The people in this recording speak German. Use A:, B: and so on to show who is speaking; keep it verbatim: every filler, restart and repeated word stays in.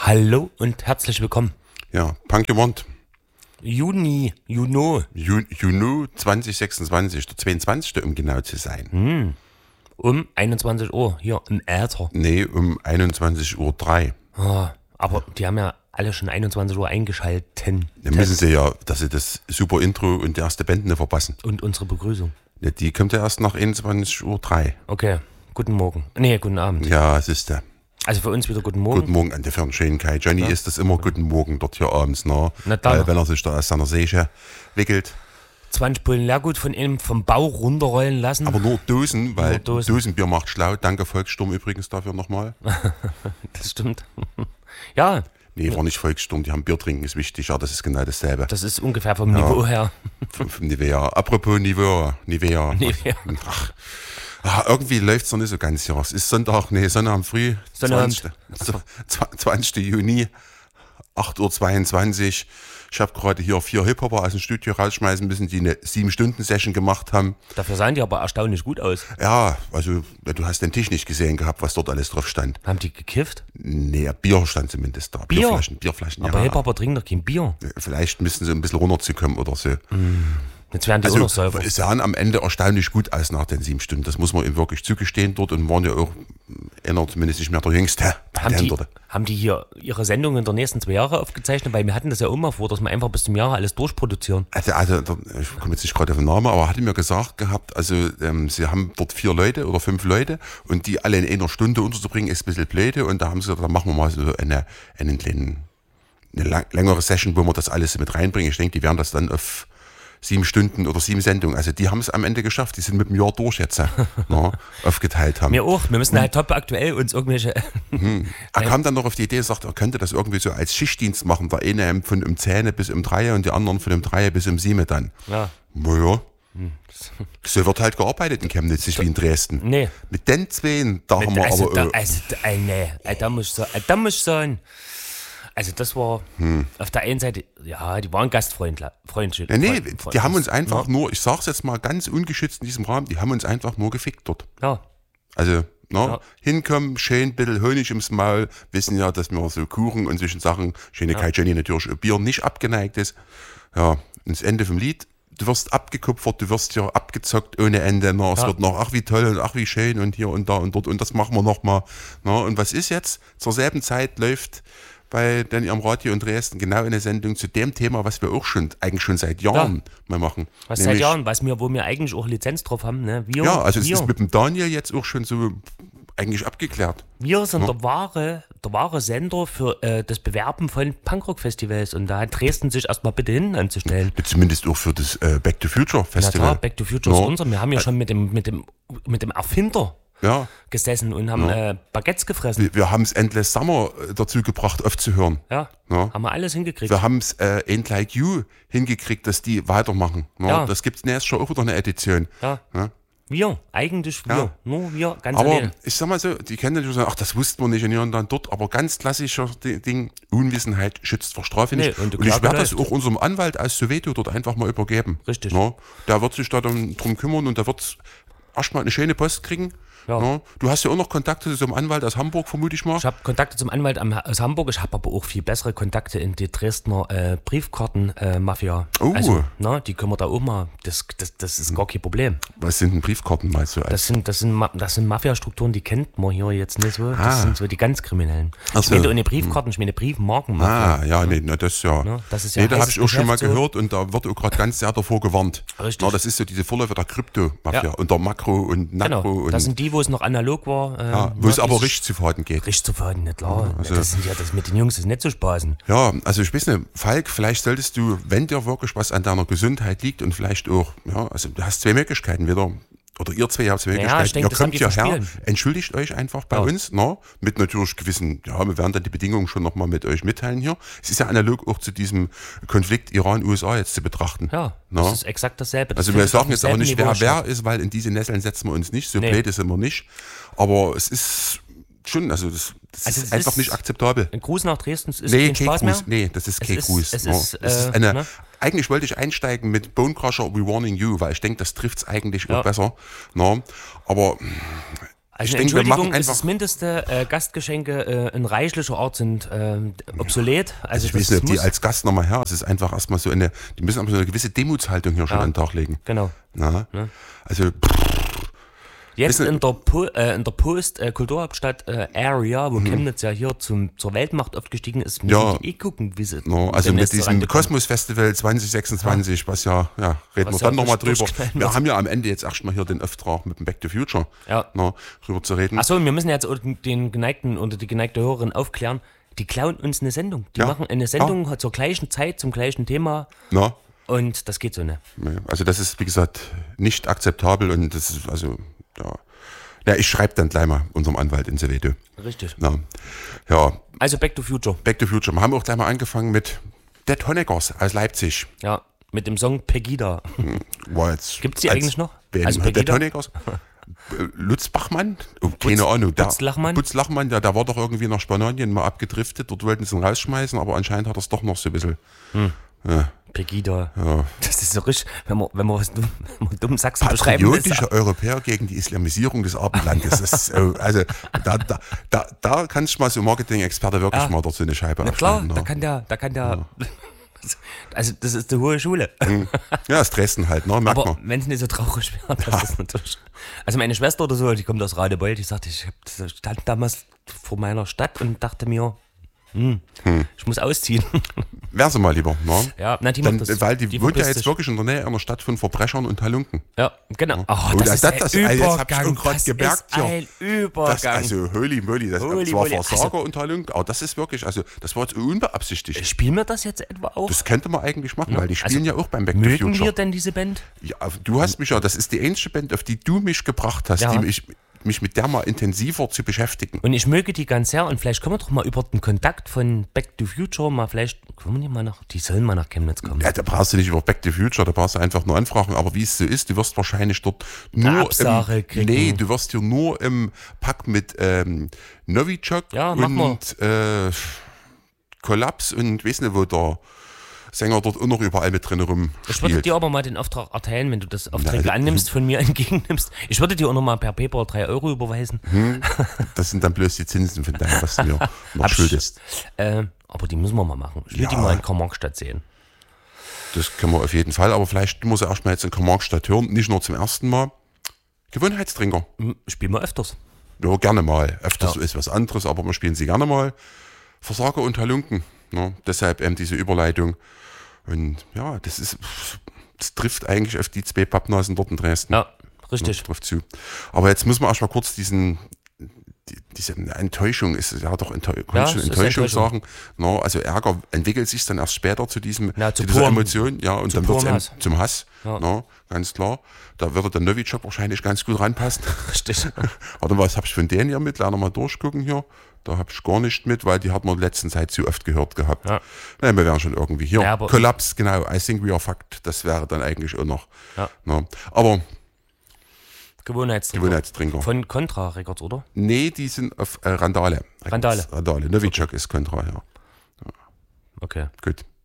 A: Hallo und herzlich willkommen.
B: Ja, Punk Gewand.
A: Juni, Juno.
B: Ju, Juni zwanzig sechsundzwanzig, der zweiundzwanzigste um genau zu sein.
A: Hm. Um einundzwanzig Uhr, hier im Äther.
B: Nee, um einundzwanzig Uhr drei.
A: Oh, aber die haben ja alle schon einundzwanzig Uhr eingeschalten.
B: Dann müssen sie ja, dass sie das super Intro und die erste Band nicht verpassen.
A: Und unsere Begrüßung.
B: Ja, die kommt ja erst nach einundzwanzig Uhr drei.
A: Okay, guten Morgen. Nee, guten Abend.
B: Ja, es ist der.
A: Also für uns wieder guten Morgen.
B: Guten Morgen an der Fernschön Kai. Johnny
A: Ja.
B: ist das immer guten Morgen dort hier abends, ne?
A: Na dann.
B: Weil wenn er sich da aus seiner Säge wickelt.
A: zwanzig Pullen Leergut von ihm vom Bau runterrollen lassen.
B: Aber nur Dosen, weil
A: Nur Dosen.
B: Dosenbier macht schlau. Danke Volkssturm übrigens dafür nochmal.
A: Das stimmt. Ja,
B: Nee, war nicht Volkssturm, die haben Bier trinken, ist wichtig, ja, das ist genau dasselbe.
A: das ist ungefähr vom Niveau her.
B: Vom, vom Nivea. Apropos Nivea. Nivea.
A: Nivea.
B: Ach, ach, irgendwie läuft es noch nicht so ganz hier. Es ist Sonntag, nee, Sonntag am Früh.
A: Sonnabend.
B: zwanzigsten zwanzigsten Juni, acht Uhr zweiundzwanzig. Ich habe gerade hier vier Hip-Hopper aus dem Studio rausschmeißen müssen, die eine sieben-Stunden-Session gemacht haben.
A: Dafür sahen die aber erstaunlich gut aus.
B: Ja, also du hast den Tisch nicht gesehen gehabt, was dort alles drauf stand.
A: Haben die gekifft?
B: Nee, Bier stand zumindest da.
A: Bier?
B: Bierflaschen, Bierflaschen,
A: Aber
B: ja.
A: Hip-Hopper trinken doch kein Bier.
B: Vielleicht müssen sie ein bisschen runterzukommen oder so.
A: Jetzt werden die auch
B: Also
A: noch Säufer.
B: es sahen am Ende erstaunlich gut aus nach den sieben Stunden. Das muss man ihm wirklich zugestehen dort und waren ja auch einer zumindest nicht mehr der Jüngste.
A: Haben die,
B: dort.
A: haben die hier ihre Sendungen der nächsten zwei Jahre aufgezeichnet? Weil wir hatten das ja auch mal vor, dass wir einfach bis zum Jahre alles durchproduzieren.
B: Also, also der, ich komme jetzt nicht gerade auf den Namen, aber er hatte mir gesagt gehabt, also ähm, sie haben dort vier Leute oder fünf Leute und die alle in einer Stunde unterzubringen, ist ein bisschen blöde. Und da haben sie gesagt, da machen wir mal so eine, einen kleinen, eine lang, längere Session, wo wir das alles mit reinbringen. Ich denke, die werden das dann auf sieben Stunden oder sieben Sendungen. Also die haben es am Ende geschafft. Die sind mit dem Jahr durch jetzt na, aufgeteilt haben.
A: Wir auch. Wir müssen halt top aktuell uns irgendwelche...
B: Er kam dann noch auf die Idee, sagt, er könnte das irgendwie so als Schichtdienst machen. Der eine von um zehn bis um drei und die anderen von um drei bis um sieben dann.
A: Ja.
B: Naja, so wird halt gearbeitet in Chemnitz, nicht wie in Dresden.
A: Nee.
B: Mit den zwei, da haben wir
A: Also,
B: aber...
A: da,
B: äh,
A: also da, äh, nee, äh, da muss ich sagen, äh, da muss ich sagen, also das war auf der einen Seite, ja, die waren gastfreundlich. Freundlich,
B: ja, nee,
A: freund-
B: die haben uns einfach
A: ja.
B: nur, ich sag's jetzt mal ganz ungeschützt in diesem Rahmen, die haben uns einfach nur gefickt dort.
A: Ja,
B: Also, ne,
A: Ja.
B: hinkommen, schön ein bisschen Honig ins Maul, wissen ja, dass wir so Kuchen und solchen Sachen, schöne ja. Kai Jenny natürlich, Bier nicht abgeneigt ist. Ja, ins Ende vom Lied, du wirst abgekupfert, du wirst ja abgezockt ohne Ende, na, es
A: Ja.
B: wird noch, ach wie toll und ach wie schön und hier und da und dort und das machen wir nochmal. Und was ist jetzt? Zur selben Zeit läuft bei den ihrem Radio in Dresden genau eine Sendung zu dem Thema, was wir auch schon, eigentlich schon seit Jahren
A: Ja.
B: mal machen.
A: was seit Jahren, was wir, wo wir eigentlich auch Lizenz drauf haben, ne? Wir,
B: Ja, also es
A: wir,
B: ist mit dem Daniel jetzt auch schon so eigentlich abgeklärt.
A: wir sind der wahre, der wahre Sender für äh, das Bewerben von Punkrock-Festivals und da hat Dresden sich erstmal bitte hin anzustellen.
B: Zumindest auch für das äh, Back to Future
A: Na
B: Festival.
A: klar, Back to Future ist
B: Ja.
A: unser. Wir haben ja schon mit dem, mit dem, mit dem Erfinder
B: Ja,
A: gesessen und haben äh, Baguettes gefressen.
B: wir, wir haben es Endless Summer äh, dazu gebracht, aufzuhören.
A: Ja,
B: Ja.
A: haben wir alles hingekriegt.
B: Wir haben es äh, Ain't Like You hingekriegt, dass die weitermachen. Ja,
A: Ja.
B: Das gibt es nächstes Jahr auch wieder eine Edition.
A: Ja.
B: Ja.
A: Wir, eigentlich wir.
B: Ja.
A: Nur wir, ganz
B: Aber
A: alleine.
B: ich sag mal so, die kennen natürlich sagen, ach, das wussten wir nicht und hier und dann dort, aber ganz klassischer Di- Ding, Unwissenheit schützt vor Strafe
A: Nee,
B: nicht.
A: und die
B: und ich
A: Klappe
B: werde das
A: läuft.
B: auch unserem Anwalt aus Soweto dort einfach mal übergeben.
A: Richtig.
B: Ja, der wird sich da dann drum kümmern und der wird erstmal eine schöne Post kriegen.
A: Ja.
B: Ja. Du hast ja auch noch Kontakte zu so einem Anwalt aus Hamburg, vermute ich mal.
A: Ich habe Kontakte zum Anwalt am, aus Hamburg, ich habe aber auch viel bessere Kontakte in die Dresdner äh, Briefkarten-Mafia.
B: Oh.
A: Also, na, die können wir da auch mal, das, das, das ist gar kein Problem.
B: Was sind denn Briefkarten mal so?
A: Das
B: Als?
A: sind, das sind, Ma- das sind Mafia-Strukturen, die kennt man hier jetzt nicht so. Das
B: Ah.
A: sind so die ganz Kriminellen.
B: Ach
A: Ich
B: so.
A: meine ohne Briefkarten, ich meine Briefmarken-Mafia.
B: Ah, ja, nee, na, das ja.
A: Ja, das ist ja
B: nee, da habe
A: heißes
B: ich auch schon mal
A: Geschäft so.
B: gehört und da wird auch gerade ganz sehr davor gewarnt.
A: Richtig.
B: Na, das ist so diese Vorläufer der Krypto-Mafia
A: Ja.
B: und der Makro- und Nakro.
A: Genau,
B: und
A: das sind die, wo es noch analog war. Äh,
B: ja, wo
A: na,
B: es aber
A: dieses-
B: richtig zu verhalten geht.
A: Richtig zu verhalten, nicht klar.
B: also-
A: das sind ja, das mit den Jungs ist nicht zu spaßen.
B: Ja, also ich weiß nicht, Falk, vielleicht solltest du, wenn dir wirklich was an deiner Gesundheit liegt und vielleicht auch, ja, also du hast zwei Möglichkeiten, wieder, oder ihr zwei habt zwei Möglichkeiten,
A: ich denke,
B: ihr
A: das haben
B: kommt
A: die
B: hierher,
A: verspielen.
B: entschuldigt euch einfach bei
A: Ja.
B: uns, na, mit natürlich gewissen, ja, wir werden dann die Bedingungen schon nochmal mit euch mitteilen hier. Es ist ja analog auch zu diesem Konflikt Iran-U S A jetzt zu betrachten.
A: Ja,
B: Na?
A: das ist exakt dasselbe. Das
B: Also wir
A: findet auf
B: sagen jetzt aber
A: demselben
B: nicht, wer
A: Niveau statt.
B: wer ist, weil in diese Nesseln setzen wir uns nicht, so
A: Nee.
B: blöd sind wir nicht. Aber es ist schon, also das, das
A: Also
B: ist
A: es
B: einfach
A: ist-
B: nicht akzeptabel.
A: Ein Gruß nach Dresden ist
B: Nee,
A: kein
B: kein
A: Spaß
B: Gruß.
A: mehr.
B: Nee, das ist
A: Es
B: kein
A: ist-
B: Gruß.
A: es
B: no.
A: ist,
B: das ist
A: äh,
B: eine,
A: ne?
B: Eigentlich wollte ich einsteigen mit Bone Crusher, We Warning You, weil ich denke, das trifft es eigentlich
A: Ja.
B: auch besser. No. Aber
A: Also
B: ich denke, wir
A: Entschuldigung,
B: machen
A: ist
B: einfach.
A: das Mindeste, äh, Gastgeschenke äh, in reichlicher Art sind äh, obsolet. Also
B: Ich
A: das
B: weiß nicht, ob die
A: muss-
B: als Gast nochmal her. Es ist einfach erstmal so eine, die müssen aber so eine gewisse Demutshaltung hier schon
A: Ja.
B: an den Tag legen.
A: Genau.
B: Na? Also,
A: Jetzt
B: Wissen-
A: in der, po äh, in der Post-Kulturhauptstadt äh, Area, wo Chemnitz ja hier zum, zur Weltmacht aufgestiegen ist, müssen
B: Ja.
A: die eh gucken, wie sie
B: no, also mit
A: demnächst
B: diesem
A: rangekommen.
B: Kosmos Festival zwanzig sechsundzwanzig, was ja, ja, reden
A: Was
B: wir dann
A: ja
B: nochmal
A: durch-
B: drüber.
A: durchknallen
B: Wir
A: wird.
B: haben ja am Ende jetzt erstmal hier den Auftrag mit dem Back to Future
A: Ja.
B: no, drüber zu reden.
A: Achso, wir müssen jetzt den geneigten oder die geneigte Hörerin aufklären, die klauen uns eine Sendung. Die
B: Ja.
A: machen eine Sendung zur gleichen Zeit, zum gleichen Thema
B: Na,
A: und das geht so nicht.
B: also das ist, wie gesagt, nicht akzeptabel und das ist, also, ja. Ja, ich schreibe dann gleich mal unserem Anwalt in Sevedo.
A: Richtig.
B: Na, ja,
A: Also Back to Future.
B: Back to Future. Wir haben auch gleich mal angefangen mit Dead Honeckers aus Leipzig.
A: Ja, mit dem Song Pegida.
B: War jetzt
A: Gibt's die
B: als-
A: eigentlich noch?
B: Wen?
A: Also
B: Dead
A: Pegida?
B: Honeckers? Äh, Lutz Bachmann? Oh, keine Ahnung. Der,
A: Putzlachmann?
B: Putzlachmann, der, der war doch irgendwie nach Spanien mal abgedriftet. Dort wollten sie ihn rausschmeißen, aber anscheinend hat er es doch noch so ein bisschen.
A: Pegida.
B: Ja.
A: Das ist so richtig, wenn man, wenn man was dumm, wenn man dumm Sachsen beschreiben will.
B: Patriotische Europäer gegen die Islamisierung des Abendlandes. Das ist, äh, also da, da, da, da kannst du mal so Marketing-Experte wirklich
A: Ja.
B: mal dort so eine Scheibe
A: Na klar,
B: aufschneiden,
A: da
B: ja.
A: kann der, da kann der, also das ist die hohe Schule.
B: Ja, ist Dresden halt, ne? Merkt
A: Aber
B: man.
A: wenn es nicht so traurig wäre, das ist natürlich. Also meine Schwester oder so, die kommt aus Radebeul, die sagte, ich hab- stand damals vor meiner Stadt und dachte mir, hm, ich muss ausziehen.
B: Wär sie mal lieber, ne?
A: Ja, na, die
B: Dann,
A: macht das.
B: weil die,
A: die
B: wohnt ja
A: verpisst
B: jetzt
A: sich.
B: wirklich in der Nähe einer Stadt von Verbrechern und Halunken.
A: Ja, genau. Oh,
B: Oh,
A: das,
B: das-
A: ist
B: das-
A: ein
B: das- jetzt
A: Übergang.
B: hab ich schon grad
A: das
B: gemerkt,
A: ist
B: ja.
A: ein
B: Das,
A: Übergang.
B: also holy moly, das
A: Holy
B: zwar
A: moly.
B: Versager
A: Also-
B: und Halunken, aber das ist wirklich, also das war jetzt unbeabsichtigt.
A: Spielen wir das jetzt etwa auch?
B: Das könnte man eigentlich machen, weil die spielen ja auch beim Back to
A: Mögen
B: Future.
A: wir denn diese Band?
B: Ja, du hast mich ja, das ist die einzige Band, auf die du mich gebracht hast,
A: Ja.
B: die mich, mich mit der mal intensiver zu beschäftigen.
A: Und ich möge die ganz sehr und vielleicht können wir doch mal über den Kontakt von Back to Future mal vielleicht, können wir nicht mal nach, die sollen mal nach Chemnitz kommen.
B: Ja, da brauchst du nicht über Back to Future, da brauchst du einfach nur anfragen, aber wie es so ist, du wirst wahrscheinlich dort nur
A: Absage
B: im,
A: kriegen.
B: nee, du wirst hier nur im Pack mit ähm, Novichok
A: Ja, mach mal.
B: und äh, Kollaps und weiß nicht, wo der Sänger dort auch noch überall mit drin
A: Ich würde
B: rumspielt.
A: dir aber mal den Auftrag erteilen, wenn du das Auftrag
B: also-
A: annimmst, von mir entgegennimmst. Ich würde dir auch noch mal per PayPal drei Euro überweisen.
B: Das sind dann bloß die Zinsen von deinem, was du mir noch
A: Hab ich-
B: schuldest.
A: Äh, aber die müssen wir mal machen. Ich will
B: Ja.
A: die mal in Karl-Marx-Stadt sehen.
B: Das können wir auf jeden Fall, aber vielleicht muss er erstmal jetzt in Karl-Marx-Stadt hören, nicht nur zum ersten Mal. Gewohnheitstrinker.
A: Hm, Spielen wir öfters.
B: Ja, gerne mal. Öfters
A: Ja.
B: ist was anderes, aber wir spielen sie gerne mal. Versager und Halunken. Ne? Deshalb eben diese Überleitung. Und ja, das ist, das trifft eigentlich auf die zwei Pappnasen dort in Dresden.
A: Ja,
B: Das
A: richtig.
B: trifft zu. Aber jetzt müssen wir erstmal kurz diesen, die, diese Enttäuschung, ist ja doch Enttäu
A: Ja,
B: kannst du
A: es ist
B: Enttäuschung,
A: Enttäuschung.
B: sagen. No, also Ärger entwickelt sich dann erst später zu diesem,
A: Ja, zu
B: zu dieser
A: purem-
B: Emotion, ja, und
A: zu
B: dann wird es
A: purem
B: eben
A: Hass.
B: zum Hass.
A: Ja.
B: No, ganz klar. Da würde der Novichok wahrscheinlich ganz gut ranpassen.
A: Richtig.
B: Warte, was habe ich von denen hier mit? Lernen wir mal durchgucken hier. Da habe ich gar nicht mit, weil die hat man in letzter Zeit zu oft gehört gehabt.
A: Ja.
B: Nein, wir wären schon irgendwie hier.
A: Ja, aber-
B: Kollaps, genau. I think we are fucked. Das wäre dann eigentlich auch noch.
A: Ja.
B: No. Aber
A: Gewohnheitstrinker.
B: Gewohnheitstrinker.
A: Von Contra Records, oder?
B: Nee, die sind auf äh, Randale.
A: Randale.
B: Randale. Novichok ist Contra, ja.
A: Okay.
B: Gut.